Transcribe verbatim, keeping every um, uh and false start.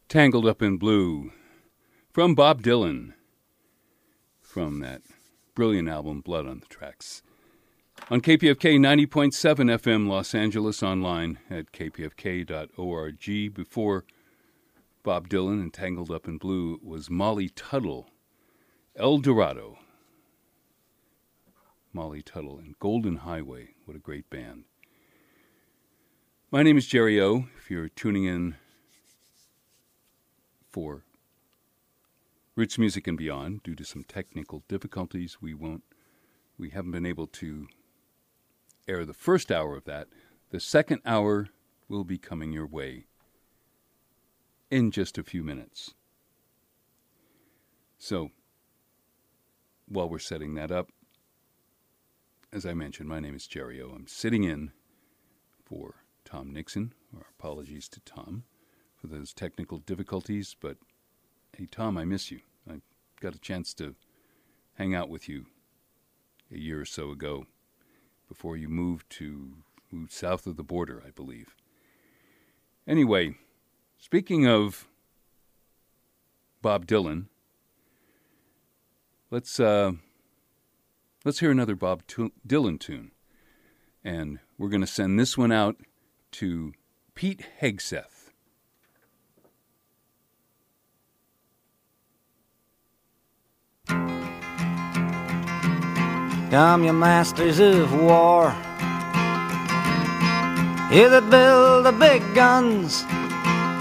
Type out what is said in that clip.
Tangled Up in Blue from Bob Dylan, from that brilliant album Blood on the Tracks. On K P F K ninety point seven F M Los Angeles, online at k p f k dot org. Before Bob Dylan and Tangled Up in Blue was Molly Tuttle, El Dorado. Molly Tuttle and Golden Highway. What a great band. My name is Jerry O. If you're tuning in for Roots Music and Beyond, due to some technical difficulties, we won't, we haven't been able to air the first hour of that. The second hour will be coming your way in just a few minutes. So, while we're setting that up, as I mentioned, my name is Jerry O. I'm sitting in for Tom Nixon. Our apologies to Tom for those technical difficulties, but hey, Tom, I miss you. I got a chance to hang out with you a year or so ago before you moved to moved south of the border, I believe. Anyway, speaking of Bob Dylan, let's uh, let's hear another Bob tu- Dylan tune, and we're going to send this one out to Pete Hegseth. Come, you masters of war, you that build the big guns,